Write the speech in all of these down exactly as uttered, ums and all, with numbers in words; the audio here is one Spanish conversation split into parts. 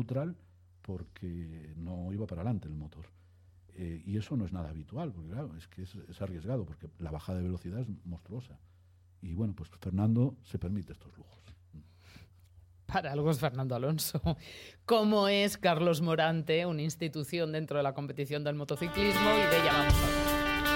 neutral porque no iba para adelante el motor. Eh, y eso no es nada habitual, porque claro, es que es, es arriesgado, porque la bajada de velocidad es monstruosa. Y bueno, pues Fernando se permite estos lujos. Para algo es Fernando Alonso. ¿Cómo es Carlos Morante, una institución dentro de la competición del motociclismo? Y de ella vamos a hablar.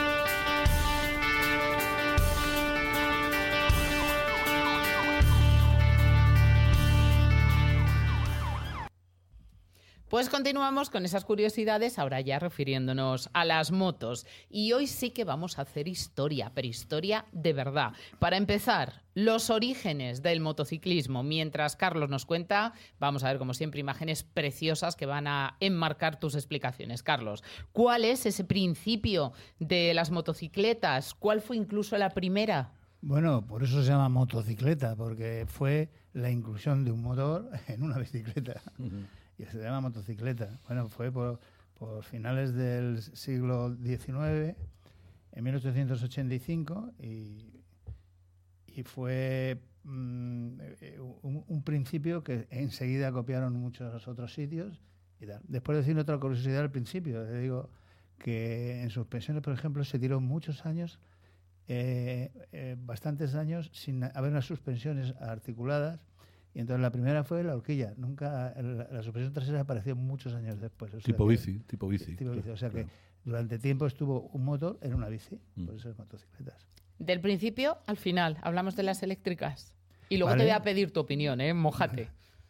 Pues continuamos con esas curiosidades, ahora ya refiriéndonos a las motos. Y hoy sí que vamos a hacer historia, pero historia de verdad. Para empezar, los orígenes del motociclismo. Mientras Carlos nos cuenta, vamos a ver, como siempre, imágenes preciosas que van a enmarcar tus explicaciones. Carlos, ¿cuál es ese principio de las motocicletas? ¿Cuál fue incluso la primera? Bueno, por eso se llama motocicleta, porque fue la inclusión de un motor en una bicicleta. Uh-huh. Y se llama motocicleta. Bueno, fue por, por finales del siglo diecinueve, en mil ochocientos ochenta y cinco, y, y fue mm, un, un principio que enseguida copiaron muchos otros sitios. Y tal. Después de decir otra curiosidad al principio, le digo que en suspensiones, por ejemplo, se tiró muchos años, eh, eh, bastantes años, sin haber unas suspensiones articuladas. Y entonces la primera fue la horquilla. Nunca la, la suspensión trasera apareció muchos años después. O sea tipo que, bici, tipo bici. Tipo bici. Claro, o sea claro. que durante tiempo estuvo un motor en una bici, mm. por eso es motocicletas. Del principio al final, hablamos de las eléctricas. Y luego vale. te voy a pedir tu opinión, ¿eh? Mójate.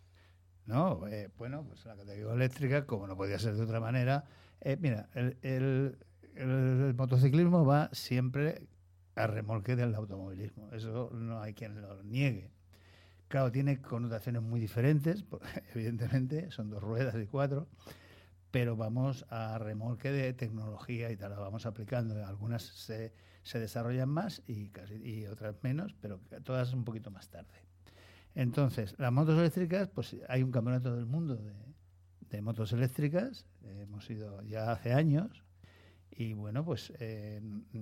No, eh, bueno, pues la categoría eléctrica, como no podía ser de otra manera. Eh, mira, el, el, el, el motociclismo va siempre a remolque del automovilismo. Eso no hay quien lo niegue. Claro, tiene connotaciones muy diferentes, evidentemente, son dos ruedas y cuatro, pero vamos a remolque de tecnología y tal, la vamos aplicando. Algunas se, se desarrollan más y, casi, y otras menos, pero todas un poquito más tarde. Entonces, las motos eléctricas, pues hay un campeonato del mundo de, de motos eléctricas, eh, hemos ido ya hace años, y bueno, pues eh,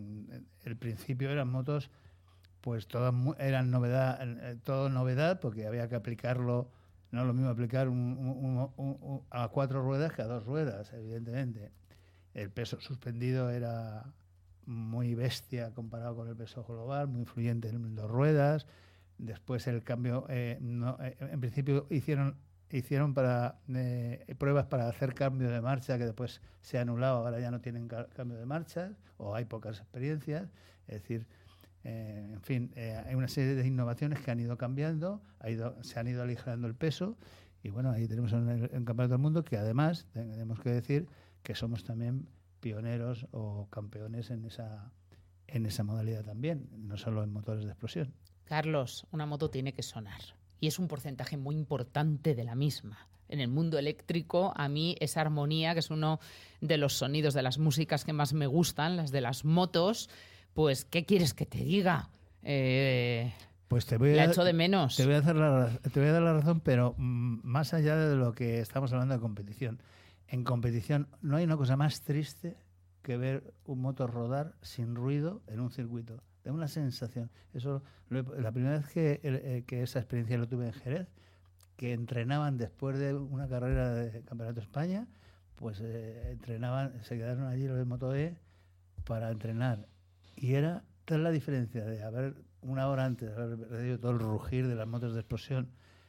el principio eran motos... pues todas eran novedad, eh, todo novedad, porque había que aplicarlo, no es lo mismo aplicar un, un, un, un, a cuatro ruedas que a dos ruedas, evidentemente. El peso suspendido era muy bestia comparado con el peso global, muy influyente en dos ruedas. Después el cambio, eh, no, eh, en principio hicieron hicieron para eh, pruebas para hacer cambio de marcha, que después se ha anulado, ahora ya no tienen ca- cambio de marcha, o hay pocas experiencias, es decir... Eh, en fin, eh, hay una serie de innovaciones que han ido cambiando, ha ido, se han ido aligerando el peso y bueno, ahí tenemos un, un campeonato del mundo que además tenemos que decir que somos también pioneros o campeones en esa, en esa modalidad también, no solo en motores de explosión. Carlos, una moto tiene que sonar y es un porcentaje muy importante de la misma. En el mundo eléctrico, a mí esa armonía, que es uno de los sonidos de las músicas que más me gustan, las de las motos, pues, ¿qué quieres que te diga? Eh, pues te voy a, la echo de menos. Te voy a, hacer la, te voy a dar la razón, pero mm, más allá de lo que estamos hablando de competición. En competición no hay una cosa más triste que ver un motor rodar sin ruido en un circuito. Da una sensación. Eso, la primera vez que, eh, que esa experiencia lo tuve en Jerez, que entrenaban después de una carrera de Campeonato de España, pues eh, entrenaban, se quedaron allí los de Moto E para entrenar. Y era tal la diferencia de haber una hora antes de haber perdido todo el rugir de las motos de explosión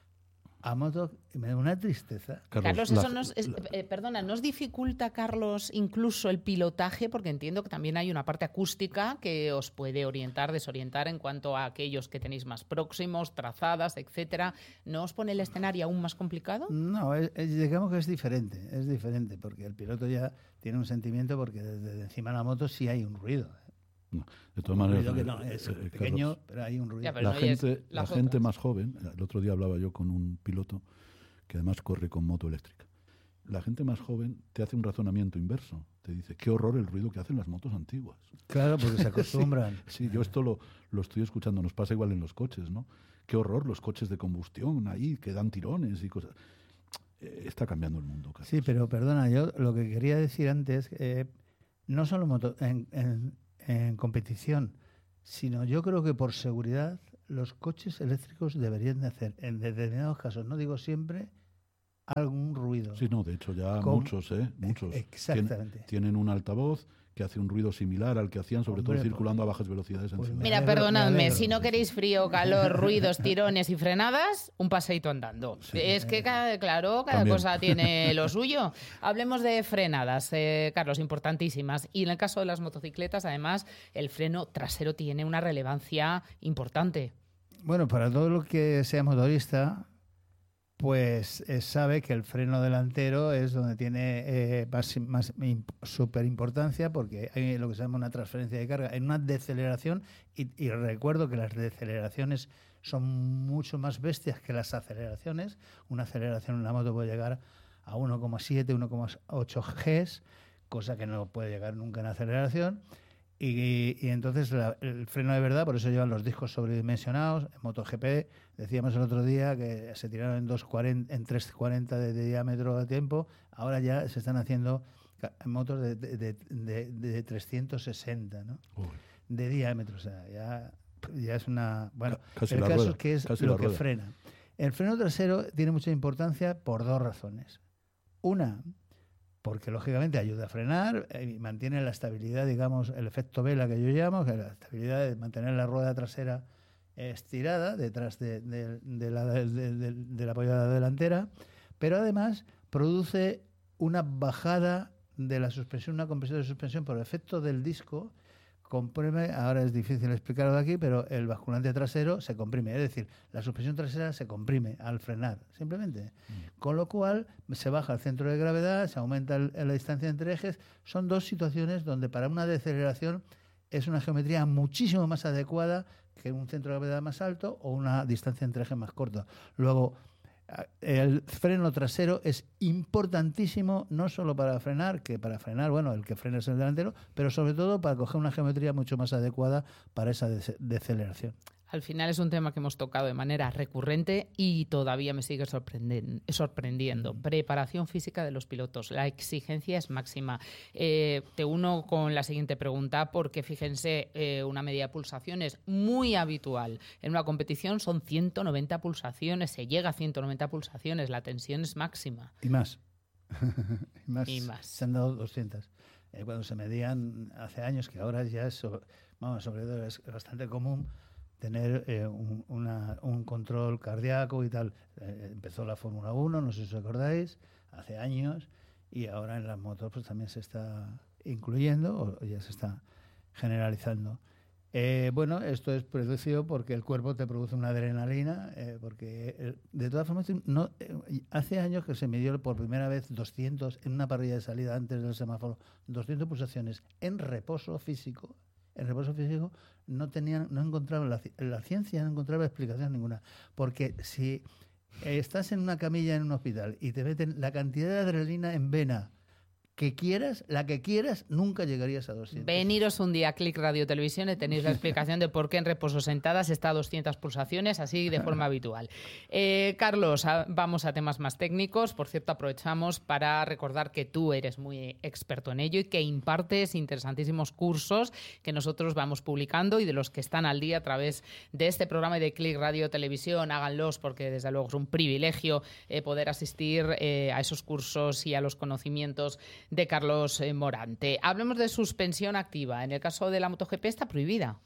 a motos, me da una tristeza. Carlos, Carlos eso la, nos, es, la, eh, perdona, ¿nos dificulta, Carlos, incluso el pilotaje? Porque entiendo que también hay una parte acústica que os puede orientar, desorientar en cuanto a aquellos que tenéis más próximos, trazadas, etcétera. ¿No os pone el escenario aún más complicado? No, es, es, digamos que es diferente, es diferente, porque el piloto ya tiene un sentimiento porque desde encima de la moto sí hay un ruido. No, de todas maneras, que no, es eh, pequeño, Carlos, pero hay un ruido. Ya, la no gente, la gente más joven, el otro día hablaba yo con un piloto que además corre con moto eléctrica. La gente más joven te hace un razonamiento inverso. Te dice, qué horror el ruido que hacen las motos antiguas. Claro, porque se acostumbran. sí, sí, yo esto lo, lo estoy escuchando, nos pasa igual en los coches, ¿no? Qué horror los coches de combustión ahí, que dan tirones y cosas. Eh, está cambiando el mundo, Carlos. Sí, pero perdona, yo lo que quería decir antes, eh, no solo moto, en, en en competición, sino yo creo que por seguridad los coches eléctricos deberían de hacer, en determinados casos, no digo siempre, algún ruido. Sí, no, de hecho ya Con... muchos, ¿eh? Muchos. Exactamente. Tien, tienen un altavoz que hace un ruido similar al que hacían, sobre Hombre, todo circulando pues, a bajas velocidades pues encima. Mira, alegro, perdonadme, si no queréis frío, calor, ruidos, tirones y frenadas, un paseíto andando. Sí. Es que, cada, claro, cada También. cosa tiene lo suyo. Hablemos de frenadas, eh, Carlos, importantísimas. Y en el caso de las motocicletas, además, el freno trasero tiene una relevancia importante. Bueno, para todo lo que sea motorista, pues eh, sabe que el freno delantero es donde tiene eh, más, más imp- super importancia, porque hay lo que se llama una transferencia de carga en una deceleración, y, y recuerdo que las deceleraciones son mucho más bestias que las aceleraciones. Una aceleración en una moto puede llegar a uno coma siete, uno coma ocho Gs, cosa que no puede llegar nunca en aceleración. Y, y entonces la, el freno de verdad, por eso llevan los discos sobredimensionados. En MotoGP decíamos el otro día que se tiraron en, dos cuarenta, en tres cuarenta de, de diámetro a tiempo. Ahora ya se están haciendo motos de, de, de, de, de trescientos sesenta, ¿no? Uy. De diámetro. O sea, ya, ya es una... Bueno, Casi el la caso rueda, es que es casi lo la que rueda. frena. El freno trasero tiene mucha importancia por dos razones. Una, porque lógicamente ayuda a frenar y mantiene la estabilidad, digamos, el efecto vela que yo llamo, que es la estabilidad de mantener la rueda trasera estirada detrás de, de, de la, de, de, de la apoyada delantera, pero además produce una bajada de la suspensión, una compresión de suspensión por efecto del disco. Comprime, ahora es difícil explicarlo de aquí, pero el basculante trasero se comprime, es decir, la suspensión trasera se comprime al frenar, simplemente. Mm. Con lo cual se baja el centro de gravedad, se aumenta el, la distancia entre ejes. Son dos situaciones donde para una deceleración es una geometría muchísimo más adecuada que un centro de gravedad más alto o una distancia entre ejes más corta. Luego, el freno trasero es importantísimo no solo para frenar, que para frenar, bueno, el que frena es el delantero, pero sobre todo para coger una geometría mucho más adecuada para esa deceleración. Al final es un tema que hemos tocado de manera recurrente y todavía me sigue sorprenden- sorprendiendo. Preparación física de los pilotos. La exigencia es máxima. Eh, te uno con la siguiente pregunta porque, fíjense, eh, una media de pulsaciones muy habitual. En una competición son ciento noventa pulsaciones, se llega a ciento noventa pulsaciones, la tensión es máxima. Y más. y, más. y más. Se han dado doscientas. Eh, cuando se medían hace años, que ahora ya es, vamos, sobre todo es bastante común tener eh, un, una, un control cardíaco y tal. Eh, empezó la Fórmula uno, no sé si os acordáis, hace años, y ahora en las motos pues también se está incluyendo o ya se está generalizando. Eh, bueno, esto es producido porque el cuerpo te produce una adrenalina, eh, porque eh, de todas formas no, eh, hace años que se midió por primera vez doscientos en una parrilla de salida antes del semáforo, doscientas pulsaciones en reposo físico. En reposo físico no tenían, no encontraban la, la ciencia no encontraba explicación ninguna, porque si eh, estás en una camilla en un hospital y te meten la cantidad de adrenalina en vena que quieras, la que quieras, nunca llegarías a doscientas. Veniros un día a Click Radio Televisión y tenéis la explicación de por qué en reposo sentadas está a doscientas pulsaciones, así de forma habitual. Eh, Carlos, a, vamos a temas más técnicos. Por cierto, aprovechamos para recordar que tú eres muy experto en ello y que impartes interesantísimos cursos que nosotros vamos publicando y de los que están al día a través de este programa y de Click Radio Televisión. Háganlos porque desde luego es un privilegio eh, poder asistir eh, a esos cursos y a los conocimientos de Carlos eh, Morante. Hablemos de suspensión activa. En el caso de la MotoGP está prohibida.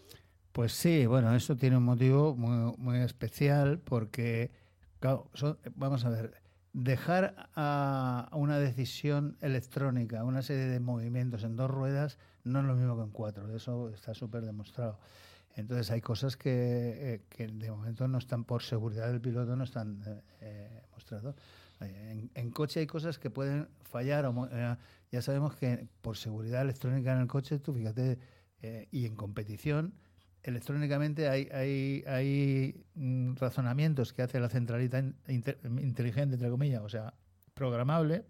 Pues sí, bueno, eso tiene un motivo muy, muy especial porque, claro, son, vamos a ver, dejar a una decisión electrónica, una serie de movimientos en dos ruedas, no es lo mismo que en cuatro. Eso está súper demostrado. Entonces hay cosas que, eh, que de momento no están, por seguridad del piloto, no están eh, mostradas. En, en coche hay cosas que pueden fallar. O, eh, ya sabemos que por seguridad electrónica en el coche, tú fíjate, eh, y en competición, electrónicamente hay, hay, hay mm, razonamientos que hace la centralita inter, inteligente, entre comillas, o sea, programable,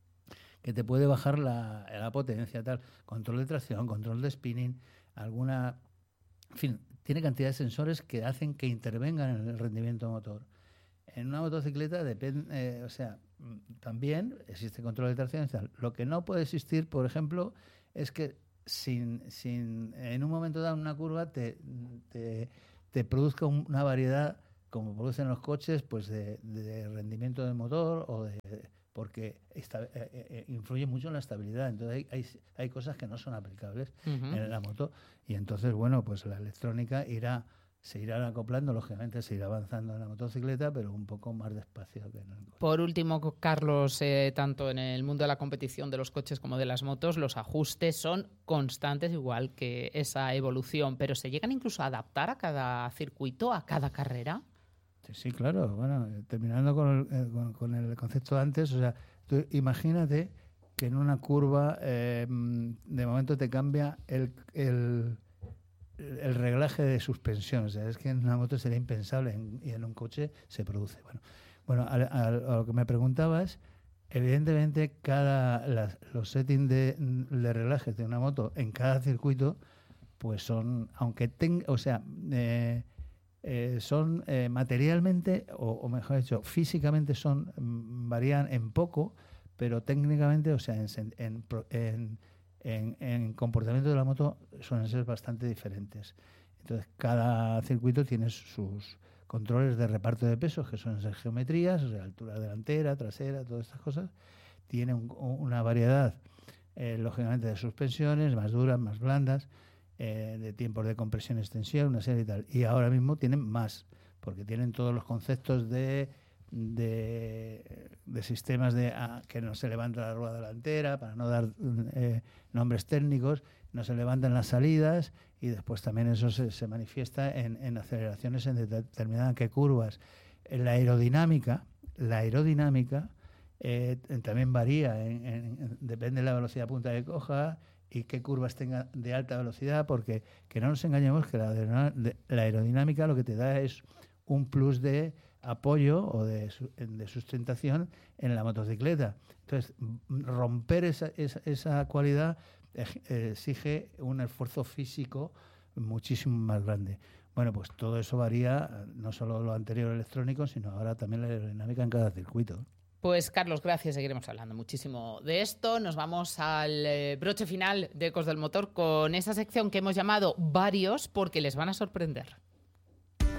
que te puede bajar la, la potencia, tal, control de tracción, control de spinning, alguna... En fin, tiene cantidad de sensores que hacen que intervengan en el rendimiento motor. En una motocicleta depende, eh, o sea, también existe control de tracción y tal. Lo que no puede existir, por ejemplo, es que sin, sin en un momento dado una curva te, te, te produzca una variedad como producen los coches, pues de, de rendimiento del motor o de porque esta, eh, eh, influye mucho en la estabilidad. Entonces hay, hay, hay cosas que no son aplicables uh-huh. en la moto y entonces, bueno, pues la electrónica irá se irá acoplando, lógicamente se irá avanzando en la motocicleta, pero un poco más despacio que en el coche. Por último, Carlos, eh, tanto en el mundo de la competición de los coches como de las motos, los ajustes son constantes, igual que esa evolución, pero ¿se llegan incluso a adaptar a cada circuito, a cada carrera? Sí, sí, claro. Bueno, terminando con el, eh, con, con el concepto de antes, o sea, tú imagínate que en una curva eh, de momento te cambia el... el el reglaje de suspensión, o sea, es que en una moto sería impensable en, y en un coche se produce. Bueno, bueno a, a, a lo que me preguntabas, evidentemente cada las, los settings de, de reglajes de una moto en cada circuito, pues son, aunque tenga, o sea, eh, eh, son eh, materialmente, o, o mejor dicho, físicamente son, varían en poco, pero técnicamente, o sea, en, en, en En, en comportamiento de la moto suelen ser bastante diferentes. Entonces, cada circuito tiene sus controles de reparto de pesos, que son esas geometrías, o sea, altura delantera, trasera, todas estas cosas. Tiene un, una variedad, eh, lógicamente, de suspensiones, más duras, más blandas, eh, de tiempos de compresión, extensión, una serie y tal. Y ahora mismo tienen más, porque tienen todos los conceptos de De, de sistemas de ah, que no se levanta la rueda delantera, para no dar eh, nombres técnicos, no se levantan las salidas y después también eso se, se manifiesta en, en aceleraciones en determinadas que curvas. En la aerodinámica, la aerodinámica eh, también varía, en, en, depende de la velocidad punta que coja y qué curvas tenga de alta velocidad, porque que no nos engañemos que la, de, la aerodinámica lo que te da es un plus de apoyo o de, de sustentación en la motocicleta. Entonces, romper esa, esa, esa cualidad exige un esfuerzo físico muchísimo más grande. Bueno, pues todo eso varía, no solo lo anterior electrónico, sino ahora también la aerodinámica en cada circuito. Pues Carlos, gracias. Seguiremos hablando muchísimo de esto. Nos vamos al eh, broche final de Ecos del Motor con esa sección que hemos llamado Varios, porque les van a sorprender.